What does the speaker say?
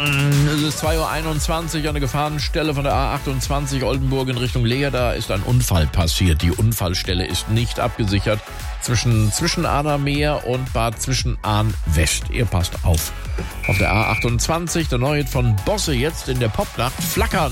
Es ist 2:21 Uhr an der Gefahrenstelle von der A28 Oldenburg in Richtung Leer. Da ist ein Unfall passiert. Die Unfallstelle ist nicht abgesichert zwischen Adermeer und Bad Zwischenahn West. Ihr passt auf. Auf der A28, der neue von Bosse jetzt in der Popnacht flackern.